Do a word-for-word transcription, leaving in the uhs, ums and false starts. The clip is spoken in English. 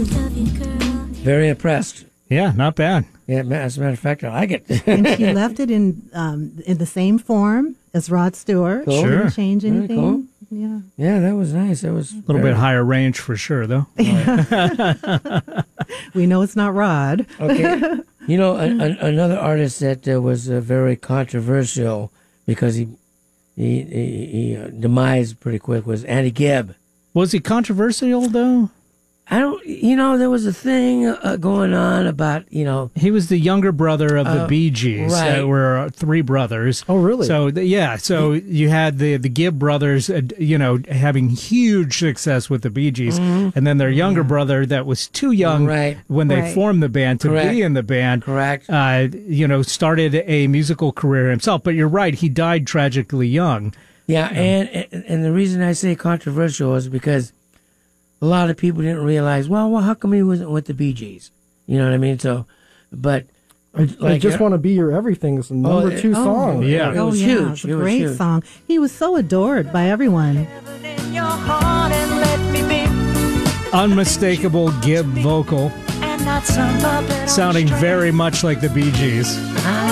Very impressed. Yeah, not bad. Yeah, as a matter of fact, I like it. And she left it in um, in the same form as Rod Stewart. Cool. She Sure. didn't change Very anything. cool. Yeah. Yeah, that was nice. That was A little bit higher range for sure, though. We know it's not Rod. Okay. You know, a, a, another artist that uh, was uh, very controversial because he he, he, he uh, demised pretty quick was Andy Gibb. Was he controversial, though? I don't, you know, there was a thing uh, going on about, you know, He was the younger brother of the Uh, Bee Gees. right. That were uh, three brothers. Oh, really? So th- yeah, so you had the the Gibb brothers, uh, you know, having huge success with the Bee Gees, and then their younger brother that was too young Right. when they Right. formed the band to Correct. be in the band. correct? Uh, you know, started a musical career himself. But you're right, he died tragically young. Yeah, and, and and the reason I say controversial is because a lot of people didn't realize, well, well, how come he wasn't with the Bee Gees? You know what I mean? So, but I, I just want to be your everything. It's the number Oh, two oh, song. Yeah. It oh, was yeah. huge. It's a It was great huge. song. He was so adored by everyone. In your heart and let me be, Unmistakable Gibb vocal, and not some puppet on sounding string. very much like the Bee Gees. I